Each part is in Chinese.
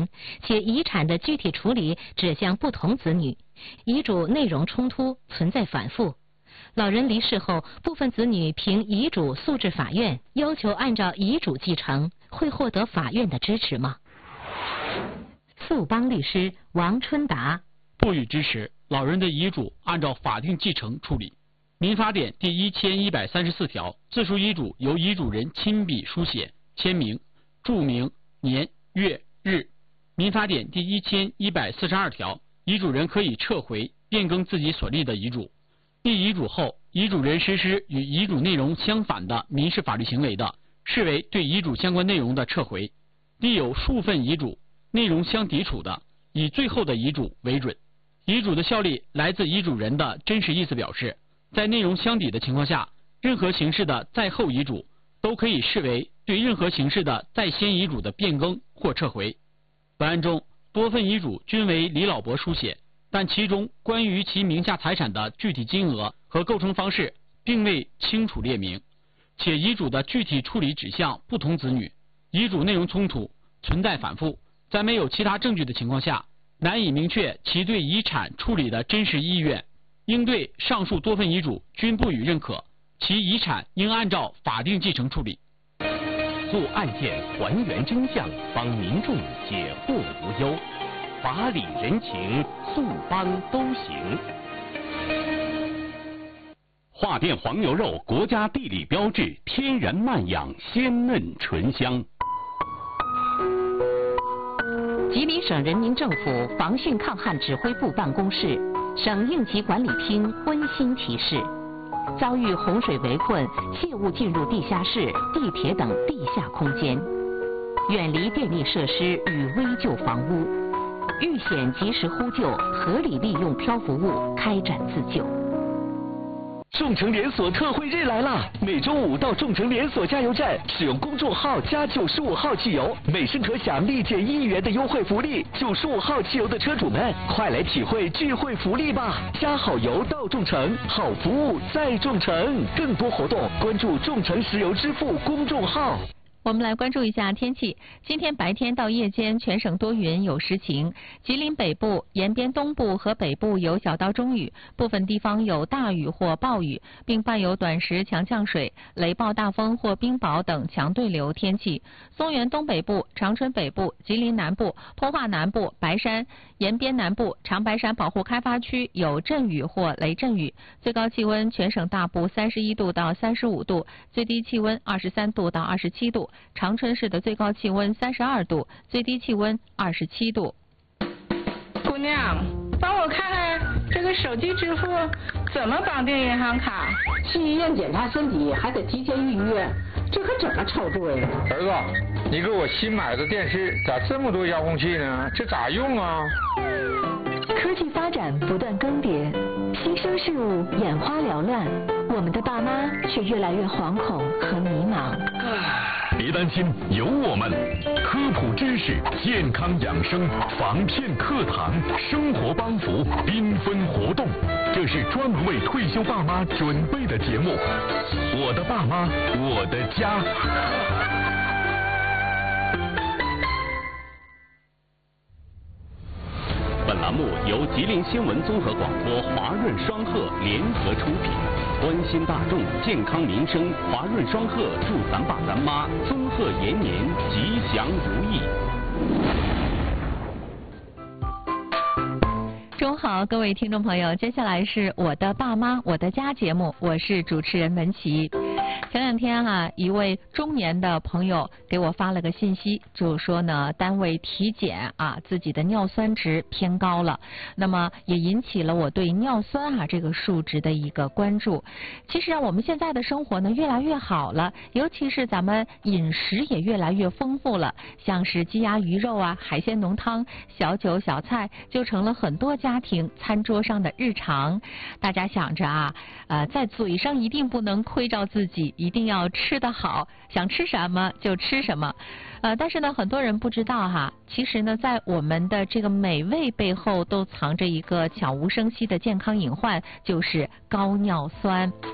且遗产的具体处理指向不同子女，遗嘱内容冲突，存在反复。老人离世后，部分子女凭遗嘱诉至法院，要求按照遗嘱继承，会获得法院的支持吗？富邦律师王春达： 不予支持。老人的遗嘱按照法定继承处理。民法典第1134条，自书遗嘱由遗嘱人亲笔书写、签名、注明年月日。民法典第1142条，遗嘱人可以撤回、变更自己所立的遗嘱。立遗嘱后，遗嘱人实施与遗嘱内容相反的民事法律行为的，视为对遗嘱相关内容的撤回。立有数份遗嘱内容相抵触的，以最后的遗嘱为准。遗嘱的效力来自遗嘱人的真实意思表示，在内容相抵的情况下，任何形式的在后遗嘱都可以视为对任何形式的在先遗嘱的变更或撤回。本案中，多份遗嘱均为李老伯书写，但其中关于其名下财产的具体金额和构成方式并未清楚列明，且遗嘱的具体处理指向不同子女，遗嘱内容冲突，存在反复，在没有其他证据的情况下，难以明确其对遗产处理的真实意愿，应对上述多份遗嘱均不予认可，其遗产应按照法定继承处理。 做案件还原真相，帮民众解惑无忧，法理人情，速帮都行。华甸黄牛肉，国家地理标志，天然慢养，鲜嫩醇香。 吉林省人民政府防汛抗旱指挥部办公室、省应急管理厅温馨提示：遭遇洪水围困，切勿进入地下室、地铁等地下空间，远离电力设施与危旧房屋，遇险及时呼救，合理利用漂浮物开展自救。 众诚连锁特惠日来了！每周五到众诚连锁加油站，使用公众号加95号汽油，每升可享立减1元的优惠福利。95号汽油的车主们，快来体会聚会福利吧！加好油到众诚，好服务在众诚。更多活动关注众诚石油支付公众号。 我们来关注一下天气。今天白天到夜间全省多云有时晴，吉林北部、延边东部和北部有小到中雨，部分地方有大雨或暴雨，并伴有短时强降水、雷暴大风或冰雹等强对流天气。松原东北部、长春北部、吉林南部、通化南部、白山、延边南部、长白山保护开发区有阵雨或雷阵雨，最高气温全省大部31度到35度，最低气温23度到27度。长春市的最高气温32度，最低气温27度。 姑娘，帮我看看这个手机支付怎么绑定银行卡？ 去医院检查身体还得提前预约，这可怎么操作呀？ 儿子，你给我新买的电视咋这么多遥控器呢？这咋用啊？ 科技发展不断更迭，新生事物眼花缭乱，我们的爸妈却越来越惶恐和迷茫。 别担心，有我们，科普知识、健康养生、防骗课堂、生活帮扶、缤纷活动，这是专门为退休爸妈准备的节目。我的爸妈，我的家。本栏目由吉林新闻综合广播、华润双鹤联合出品，关心大众健康民生。华润双鹤祝咱爸咱妈综合延年，吉祥如意。 中午好，各位听众朋友，接下来是我的爸妈我的家节目，我是主持人文琪。前两天一位中年的朋友给我发了个信息，就是说呢，单位体检自己的尿酸值偏高了，那么也引起了我对尿酸这个数值的一个关注。其实我们现在的生活呢越来越好了，尤其是咱们饮食也越来越丰富了，像是鸡鸭鱼肉海鲜浓汤、小酒小菜就成了很多家庭餐桌上的日常。大家想着在嘴上一定不能亏着自己，一定要吃得好，想吃什么就吃什么。但是呢，很多人不知道其实呢，在我们的这个美味背后都藏着一个悄无声息的健康隐患，就是高尿酸。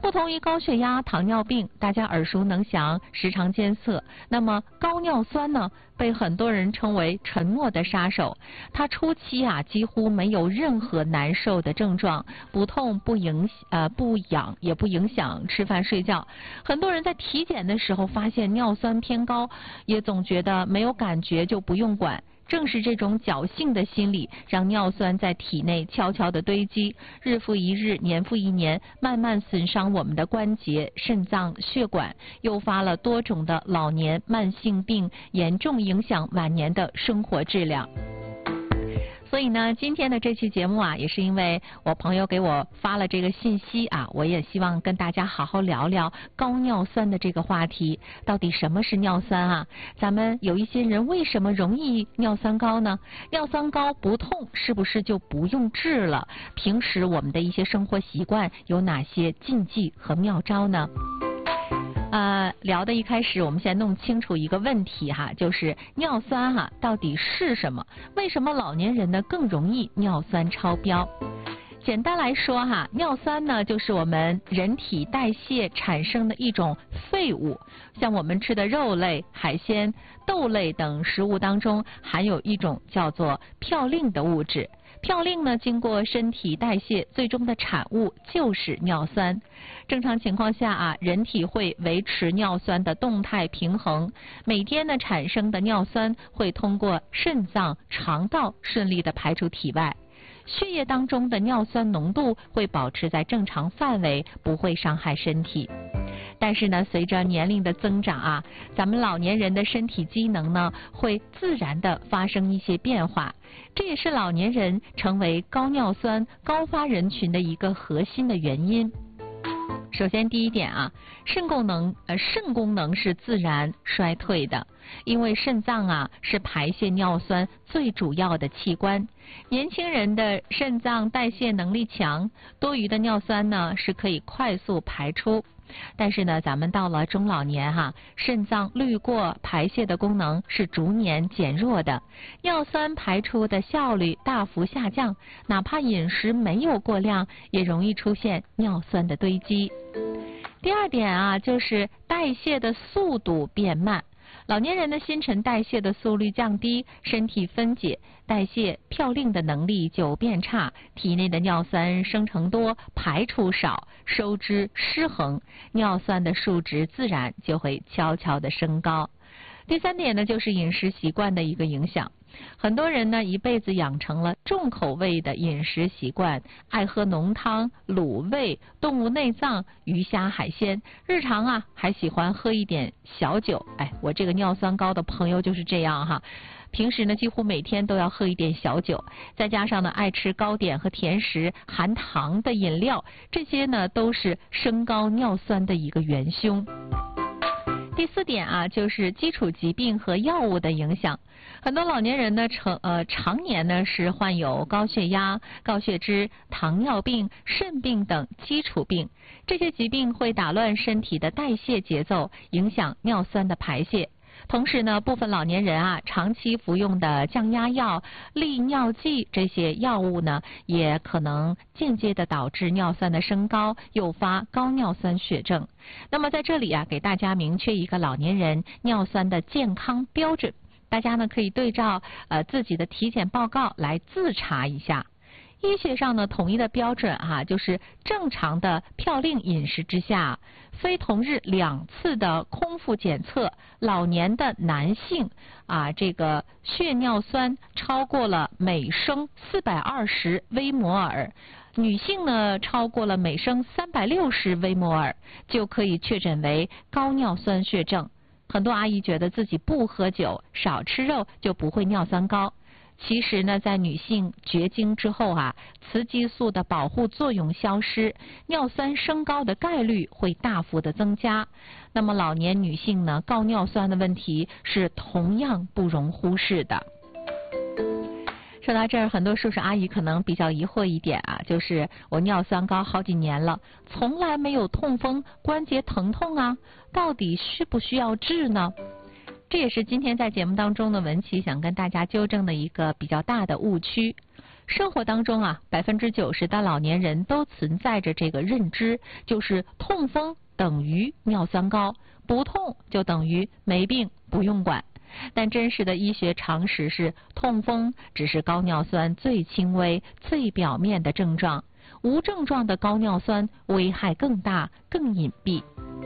不同于高血压、糖尿病，大家耳熟能详，时常监测。那么高尿酸呢，被很多人称为沉默的杀手。它初期几乎没有任何难受的症状，不痛不痒也不影响吃饭睡觉。很多人在体检的时候发现尿酸偏高，也总觉得没有感觉就不用管。正是这种侥幸的心理，让尿酸在体内悄悄地堆积，日复一日，年复一年，慢慢损伤我们的关节、肾脏、血管，诱发了多种的老年慢性病，严重影响晚年的生活质量。所以呢，今天的这期节目也是因为我朋友给我发了这个信息我也希望跟大家好好聊聊高尿酸的这个话题。到底什么是尿酸咱们有一些人为什么容易尿酸高呢？尿酸高不痛是不是就不用治了？平时我们的一些生活习惯有哪些禁忌和妙招呢？聊的一开始，我们先弄清楚一个问题就是尿酸到底是什么？为什么老年人呢更容易尿酸超标？简单来说尿酸呢就是我们人体代谢产生的一种废物，像我们吃的肉类、海鲜、豆类等食物当中含有一种叫做嘌呤的物质。嘌呤呢，经过身体代谢，最终的产物就是尿酸。正常情况下人体会维持尿酸的动态平衡，每天呢产生的尿酸会通过肾脏、肠道顺利的排出体外。血液当中的尿酸浓度会保持在正常范围，不会伤害身体。但是呢，随着年龄的增长咱们老年人的身体机能呢会自然的发生一些变化，这也是老年人成为高尿酸高发人群的一个核心的原因。首先第一点肾功能是自然衰退的，因为肾脏是排泄尿酸最主要的器官。年轻人的肾脏代谢能力强，多余的尿酸呢是可以快速排出。但是呢，咱们到了中老年肾脏滤过排泄的功能是逐年减弱的，尿酸排出的效率大幅下降，哪怕饮食没有过量，也容易出现尿酸的堆积。第二点就是代谢的速度变慢。老年人的新陈代谢的速率降低，身体分解代谢嘌呤的能力就变差，体内的尿酸生成多，排出少，收支失衡，尿酸的数值自然就会悄悄的升高。第三点呢，就是饮食习惯的一个影响。很多人呢一辈子养成了重口味的饮食习惯，爱喝浓汤、卤味、动物内脏、鱼虾海鲜，日常还喜欢喝一点小酒。我这个尿酸高的朋友就是这样平时呢几乎每天都要喝一点小酒，再加上呢爱吃糕点和甜食、含糖的饮料，这些呢都是升高尿酸的一个元凶。第四点就是基础疾病和药物的影响。很多老年人呢常年呢是患有高血压、高血脂、糖尿病、肾病等基础病，这些疾病会打乱身体的代谢节奏，影响尿酸的排泄。同时呢，部分老年人长期服用的降压药、利尿剂这些药物呢，也可能间接的导致尿酸的升高，诱发高尿酸血症。那么在这里给大家明确一个老年人尿酸的健康标准，大家呢可以对照自己的体检报告来自查一下。医学上呢统一的标准就是正常的嘌呤饮食之下，非同日2次的空腹检测，老年的男性这个血尿酸超过了每升420微摩尔，女性呢超过了每升360微摩尔，就可以确诊为高尿酸血症。很多阿姨觉得自己不喝酒、少吃肉就不会尿酸高。其实呢，在女性绝经之后雌激素的保护作用消失，尿酸升高的概率会大幅的增加。那么老年女性呢，高尿酸的问题是同样不容忽视的。说到这儿，很多叔叔阿姨可能比较疑惑一点就是我尿酸高好几年了，从来没有痛风、关节疼痛到底需不需要治呢？这也是今天在节目当中的文琪想跟大家纠正的一个比较大的误区。 生活当中啊，90%的老年人都存在着这个认知，就是痛风等于尿酸高，不痛就等于没病，不用管。但真实的医学常识是，痛风只是高尿酸最轻微、最表面的症状，无症状的高尿酸危害更大、更隐蔽。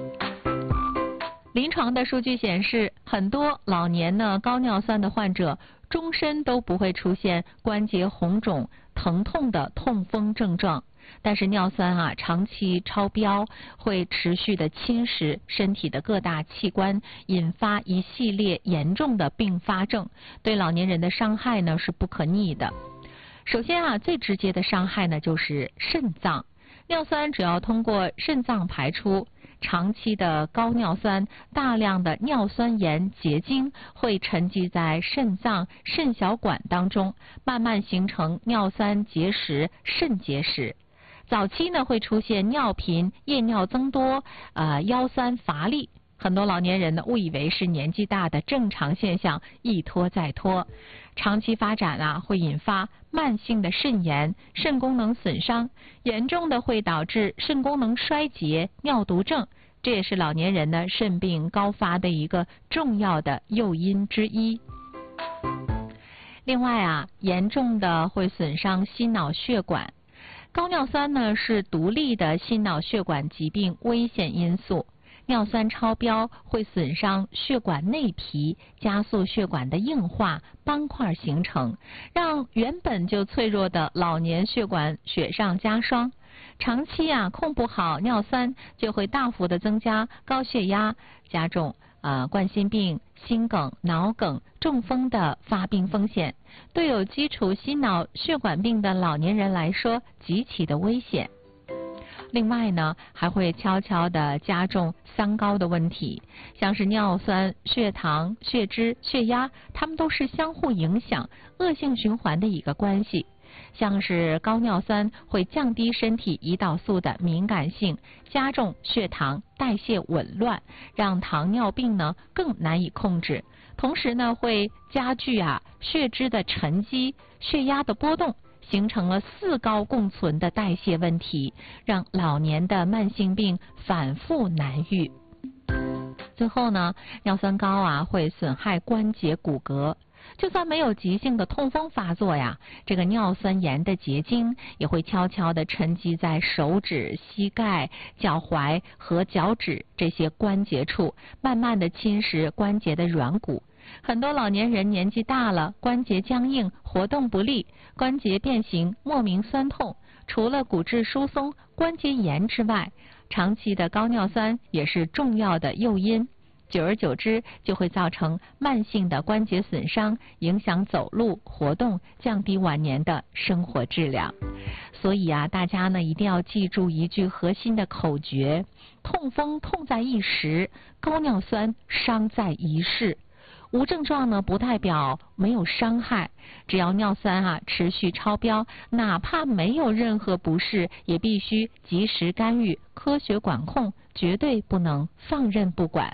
临床的数据显示，很多老年呢高尿酸的患者，终身都不会出现关节红肿、疼痛的痛风症状。但是尿酸啊长期超标会持续的侵蚀身体的各大器官，引发一系列严重的并发症，对老年人的伤害呢是不可逆的。首先啊，最直接的伤害呢就是肾脏。尿酸只要通过肾脏排出，长期的高尿酸，大量的尿酸盐结晶会沉积在肾脏、肾小管当中，慢慢形成尿酸结石、肾结石。早期呢会出现尿频、夜尿增多、腰酸乏力。很多老年人呢误以为是年纪大的正常现象，一拖再拖，长期发展啊会引发慢性的肾炎、肾功能损伤，严重的会导致肾功能衰竭、尿毒症，这也是老年人呢肾病高发的一个重要的诱因之一。另外啊，严重的会损伤心脑血管。高尿酸呢是独立的心脑血管疾病危险因素，尿酸超标会损伤血管内皮，加速血管的硬化、斑块形成，让原本就脆弱的老年血管雪上加霜。长期啊控不好尿酸，就会大幅的增加高血压，加重冠心病、心梗、脑梗、中风的发病风险，对有基础心脑血管病的老年人来说极其的危险。另外呢，还会悄悄地加重三高的问题，像是尿酸、血糖、血脂、血压，它们都是相互影响、恶性循环的一个关系。像是高尿酸会降低身体胰岛素的敏感性，加重血糖代谢紊乱，让糖尿病呢更难以控制。同时呢，会加剧血脂的沉积、血压的波动，形成了四高共存的代谢问题，让老年的慢性病反复难愈。最后呢，尿酸高会损害关节骨骼。就算没有急性的痛风发作呀，这个尿酸盐的结晶也会悄悄地沉积在手指、膝盖、脚踝和脚趾这些关节处，慢慢地侵蚀关节的软骨。很多老年人年纪大了，关节僵硬，活动不利，关节变形，莫名酸痛。除了骨质疏松、关节炎之外，长期的高尿酸也是重要的诱因。久而久之，就会造成慢性的关节损伤，影响走路活动，降低晚年的生活质量。所以大家呢一定要记住一句核心的口诀：痛风痛在一时，高尿酸伤在一世。无症状呢不代表没有伤害，只要尿酸持续超标，哪怕没有任何不适，也必须及时干预，科学管控，绝对不能放任不管。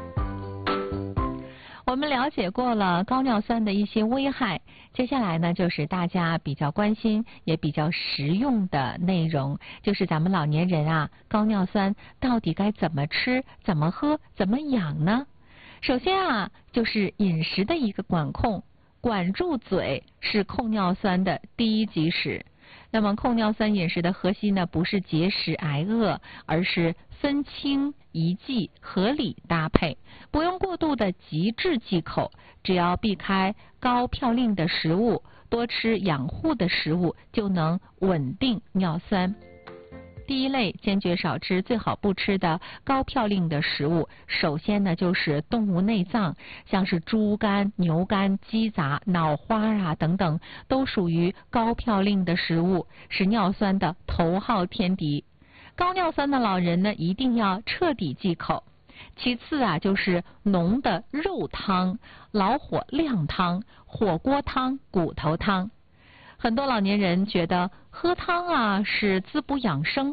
我们了解过了高尿酸的一些危害，接下来呢就是大家比较关心也比较实用的内容，就是咱们老年人高尿酸到底该怎么吃、怎么喝、怎么养呢？首先就是饮食的一个管控，管住嘴是控尿酸的第一基石。那么控尿酸饮食的核心呢，不是节食挨饿，而是分清宜忌，合理搭配，不用过度的极致忌口，只要避开高嘌呤的食物，多吃养护的食物，就能稳定尿酸。第一类坚决少吃，最好不吃的高嘌呤的食物，首先呢就是动物内脏，像是猪肝、牛肝、鸡杂、脑花等等，都属于高嘌呤的食物，是尿酸的头号天敌。高尿酸的老人呢，一定要彻底忌口。其次就是浓的肉汤、老火靓汤、火锅汤、骨头汤。很多老年人觉得喝汤是滋补养生，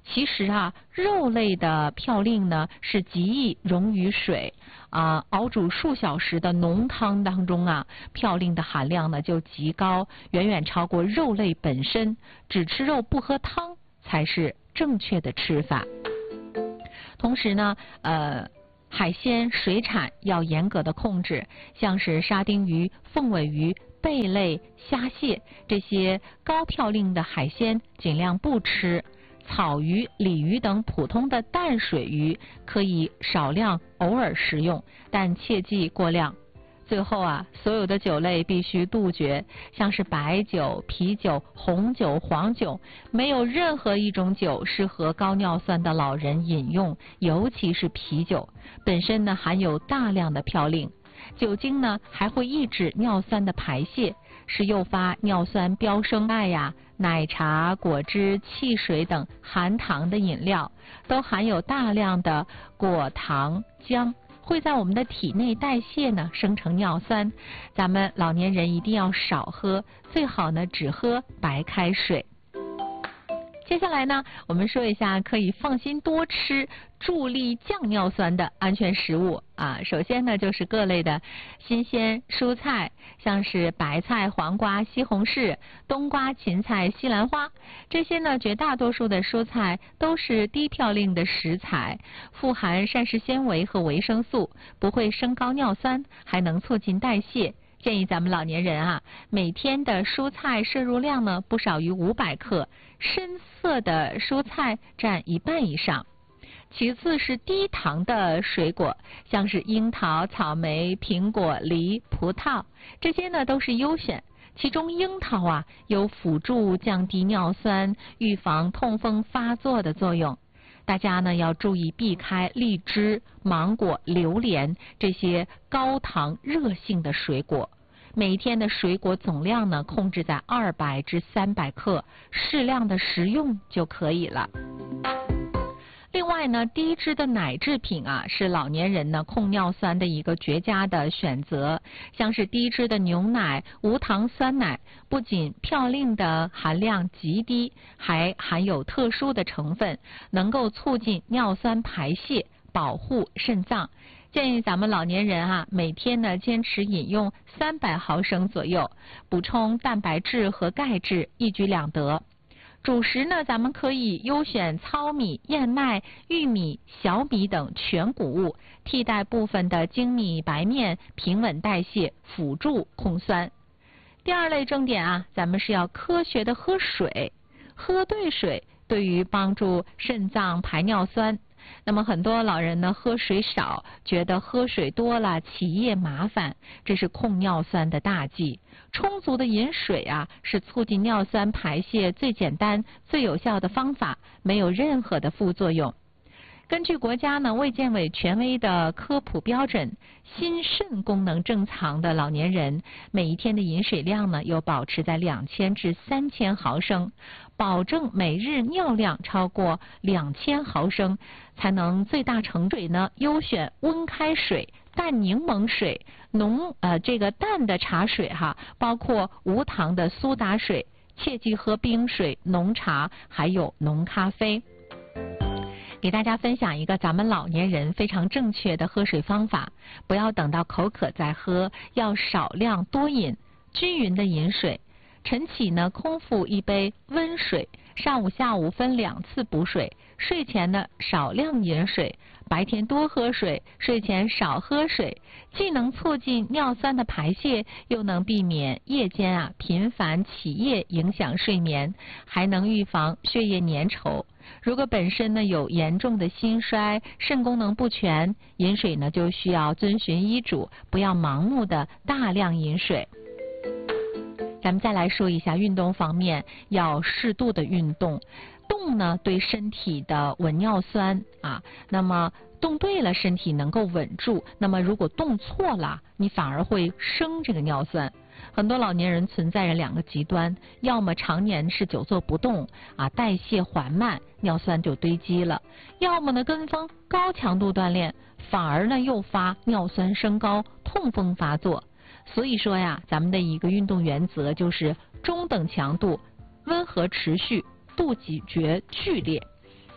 其实啊，肉类的嘌呤呢是极易溶于水熬煮数小时的浓汤当中啊，嘌呤的含量呢就极高，远远超过肉类本身。只吃肉不喝汤才是正确的吃法。同时呢，海鲜水产要严格的控制，像是沙丁鱼、凤尾鱼、贝类、虾蟹这些高嘌呤的海鲜尽量不吃。草鱼、鲤鱼等普通的淡水鱼可以少量偶尔食用，但切忌过量。最后啊，所有的酒类必须杜绝，像是白酒、啤酒、红酒、黄酒，没有任何一种酒适合高尿酸的老人饮用，尤其是啤酒，本身呢含有大量的嘌呤。酒精呢还会抑制尿酸的排泄，是诱发尿酸飙升。奶茶、果汁、汽水等含糖的饮料都含有大量的果糖浆，会在我们的体内代谢呢生成尿酸。咱们老年人一定要少喝，最好呢只喝白开水。接下来呢，我们说一下可以放心多吃、助力降尿酸的安全食物啊。首先呢，就是各类的新鲜蔬菜，像是白菜、黄瓜、西红柿、冬瓜、芹菜、西兰花，这些呢，绝大多数的蔬菜都是低嘌呤的食材，富含膳食纤维和维生素，不会升高尿酸，还能促进代谢。建议咱们老年人啊，每天的蔬菜摄入量呢不少于500克，深色的蔬菜占1半以上。其次是低糖的水果，像是樱桃、草莓、苹果、梨、葡萄，这些呢都是优选。其中樱桃啊有辅助降低尿酸、预防痛风发作的作用。大家呢要注意避开荔枝、芒果、榴莲这些高糖热性的水果。每天的水果总量呢控制在200至300克，适量的食用就可以了。另外呢，低脂的奶制品啊，是老年人呢控尿酸的一个绝佳的选择。像是低脂的牛奶、无糖酸奶，不仅嘌呤的含量极低，还含有特殊的成分，能够促进尿酸排泄，保护肾脏。建议咱们老年人啊，每天呢坚持饮用300毫升左右，补充蛋白质和钙质，一举两得。主食呢，咱们可以优选糙米、燕麦、玉米、小米等全谷物，替代部分的精米白面，平稳代谢，辅助控酸。第二类重点啊，咱们是要科学的喝水，喝对水对于帮助肾脏排尿酸。那么很多老人呢喝水少，觉得喝水多了起夜麻烦，这是控尿酸的大忌。充足的饮水啊，是促进尿酸排泄最简单、最有效的方法，没有任何的副作用。根据国家呢卫健委权威的科普标准，心肾功能正常的老年人每一天的饮水量呢要保持在2000至3000毫升，保证每日尿量超过2000毫升，才能最大程度呢优选温开水、淡柠檬水、这个淡的茶水哈，包括无糖的苏打水，切忌喝冰水、浓茶还有浓咖啡。给大家分享一个咱们老年人非常正确的喝水方法，不要等到口渴再喝，要少量多饮，均匀的饮水。晨起呢空腹一杯温水，上午下午分2次补水，睡前呢少量饮水，白天多喝水，睡前少喝水，既能促进尿酸的排泄，又能避免夜间频繁起夜影响睡眠，还能预防血液粘稠。如果本身呢有严重的心衰、肾功能不全，饮水呢就需要遵循医嘱，不要盲目的大量饮水。咱们再来说一下运动方面，要适度的运动。动呢对身体的稳尿酸那么动对了身体能够稳住，那么如果动错了，你反而会升这个尿酸。很多老年人存在着2个极端，要么常年是久坐不动代谢缓慢，尿酸就堆积了；要么呢跟风高强度锻炼，反而呢诱发尿酸升高，痛风发作。所以说呀，咱们的一个运动原则就是中等强度，温和持续，不拒绝剧烈。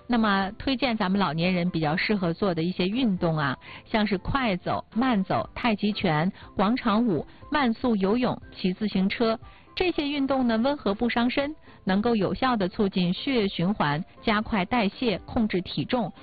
那么推荐咱们老年人比较适合做的一些运动啊，像是快走、慢走、太极拳、广场舞、慢速游泳、骑自行车。这些运动呢，温和不伤身，能够有效地促进血液循环，加快代谢，控制体重，